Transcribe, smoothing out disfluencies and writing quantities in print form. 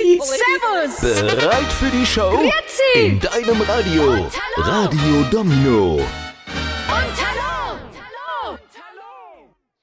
Grüezi. Servus. Bereit für die Show? Grüezi. In deinem Radio. Und hallo. Radio Domino.